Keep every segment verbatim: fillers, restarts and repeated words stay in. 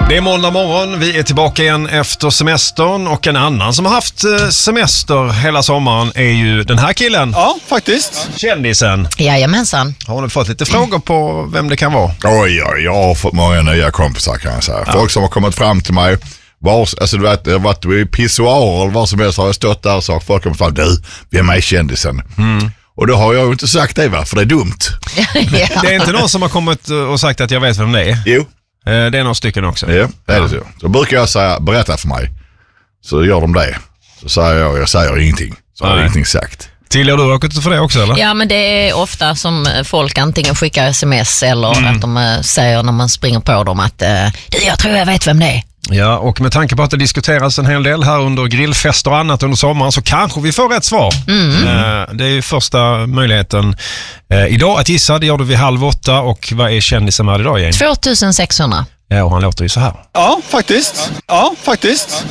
Det är måndag morgon, vi är tillbaka igen efter semestern och en annan som har haft semester hela sommaren är ju den här killen. Ja, faktiskt. Kändisen. Jajamensan. Har ni fått lite frågor på vem det kan vara? Oj, oj, jag har fått många nya kompisar kan jag säga. Ja. Folk som har kommit fram till mig. Var, alltså du vet, jag har varit i pissoarer eller vad som helst har jag stått där och sagt, folk kommer fram, du, vem är kändisen? Mm. Och då har jag ju inte sagt det, va? För det är dumt. Ja. Det är inte någon som har kommit och sagt att jag vet vem det är? Jo. Det är några stycken också. Ja, det är det så. Då brukar jag säga, berätta för mig. Så gör de det. Så säger jag, jag säger ingenting. Så har jag ingenting sagt. Tillia, du har åkt för det också, eller? Ja, men det är ofta som folk antingen skickar sms eller mm. att de säger när man springer på dem att du, jag tror jag vet vem det är. Ja, och med tanke på att det diskuteras en hel del här under grillfester och annat under sommaren så kanske vi får rätt svar. Mm. Eh, det är ju första möjligheten eh, idag att gissa. Det gör du vid halv åtta. Och vad är kändisen med idag, Jane? tvåtusensexhundra. Ja, och han låter ju så här. Ja, faktiskt. Ja, faktiskt.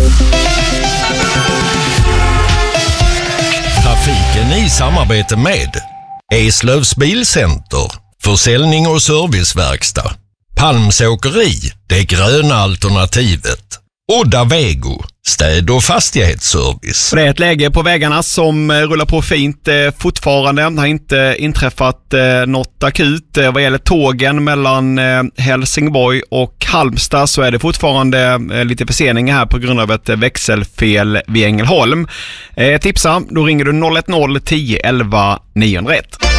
Trafiken i samarbete med Eslövs Bilcenter, försäljning och serviceverkstad. Palmsåkeri, det gröna alternativet. Odda Vego, städ- och fastighetsservice. Det är ett läge på vägarna som rullar på fint fortfarande. Det har inte inträffat något akut. Vad gäller tågen mellan Helsingborg och Halmstad så är det fortfarande lite förseningar här på grund av ett växelfel vid Ängelholm. Tipsa, då ringer du noll ett noll tio elva niohundraett.